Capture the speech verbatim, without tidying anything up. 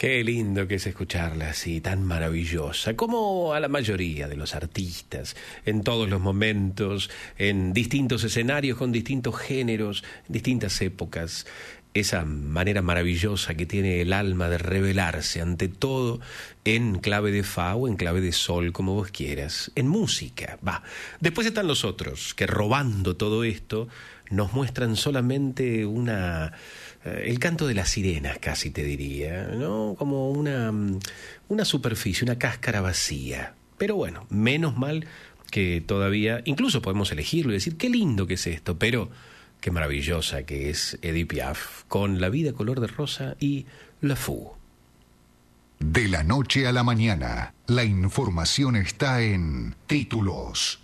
Qué lindo que es escucharla así, tan maravillosa, como a la mayoría de los artistas, en todos los momentos, en distintos escenarios, con distintos géneros, distintas épocas. Esa manera maravillosa que tiene el alma de revelarse ante todo en clave de fa o en clave de sol, como vos quieras, en música, va. Después están los otros, que robando todo esto, nos muestran solamente una... el canto de las sirenas, casi te diría, ¿no? Como una, una superficie, una cáscara vacía. Pero bueno, menos mal que todavía, incluso podemos elegirlo y decir, qué lindo que es esto, pero qué maravillosa que es Edith Piaf, con La vida color de rosa y La Fou. De la noche a la mañana, la información está en Títulos.